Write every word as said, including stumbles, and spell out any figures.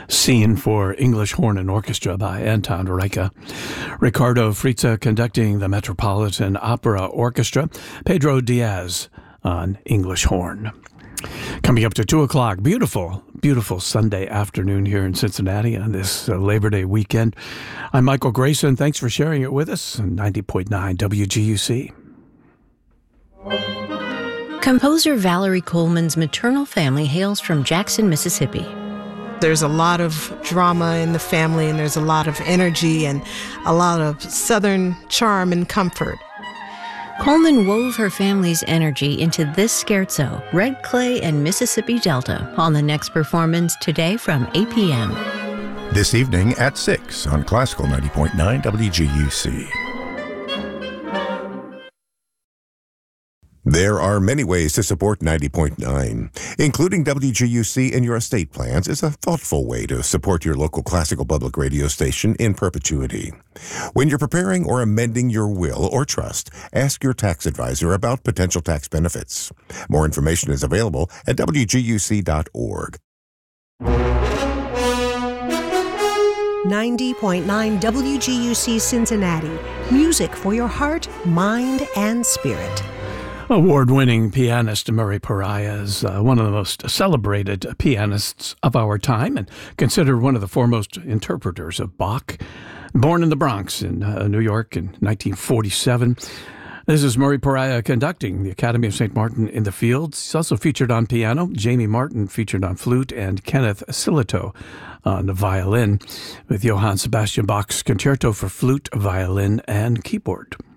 Scene for English Horn and Orchestra by Anton Reicha. Ricardo Fritza conducting the Metropolitan Opera Orchestra. Pedro Diaz on English Horn. Coming up to two o'clock, beautiful, beautiful Sunday afternoon here in Cincinnati on this uh, Labor Day weekend. I'm Michael Grayson. Thanks for sharing it with us on ninety point nine W G U C. Composer Valerie Coleman's maternal family hails from Jackson, Mississippi. There's a lot of drama in the family, and there's a lot of energy and a lot of Southern charm and comfort. Coleman wove her family's energy into this scherzo, Red Clay and Mississippi Delta, on the next performance today from eight p.m. This evening at six on Classical ninety point nine W G U C. There are many ways to support ninety point nine. Including W G U C in your estate plans is a thoughtful way to support your local classical public radio station in perpetuity. When you're preparing or amending your will or trust, ask your tax advisor about potential tax benefits. More information is available at W G U C dot org. ninety point nine W G U C Cincinnati. Music for your heart, mind, and spirit. Award-winning pianist Murray Pariah is uh, one of the most celebrated pianists of our time and considered one of the foremost interpreters of Bach. Born in the Bronx in uh, New York in nineteen forty-seven, this is Murray Pariah conducting the Academy of Saint Martin in the Fields. He's also featured on piano. Jamie Martin featured on flute, and Kenneth Silito on the violin, with Johann Sebastian Bach's Concerto for Flute, Violin, and Keyboard.